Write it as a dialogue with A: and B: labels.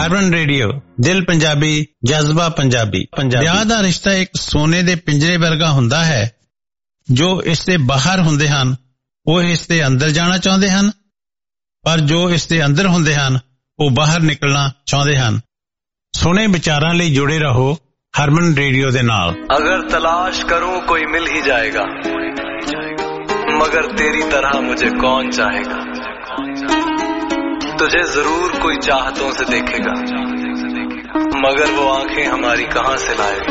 A: ਹਰਮਨ radio ਦਿਲ ਪੰਜਾਬੀ ਜਜ਼ਬਾ ਪੰਜਾਬੀ। ਵਿਆਹ ਦਾ ਰਿਸ਼ਤਾ ਇੱਕ ਸੋਨੇ ਦੇ ਪਿੰਜਰੇ ਵਰਗਾ ਹੁੰਦਾ ਹੈ। ਜੋ ਇਸ ਦੇ ਬਾਹਰ ਹੁੰਦੇ ਹਨ ਉਹ ਇਸ ਦੇ ਅੰਦਰ ਜਾਣਾ ਚਾਹੁੰਦੇ ਹਨ, ਪਰ ਜੋ ਇਸ ਦੇ ਅੰਦਰ ਹੁੰਦੇ ਹਨ ਉਹ ਬਾਹਰ ਨਿਕਲਣਾ ਚਾਹੁੰਦੇ ਹਨ। ਸੋਹਣੇ ਵਿਚਾਰਾਂ ਲਈ ਜੁੜੇ ਰਹੋ ਹਰਮਨ ਰੇਡੀਓ ਦੇ ਨਾਲ।
B: अगर तलाश करूं कोई मिल ही जाएगा, मगर तेरी तरह मुझे कौन चाहेगा। तुझे जरूर कोई चाहतों से देखेगा, मगर वो आंखें हमारी कहां से लाएगा।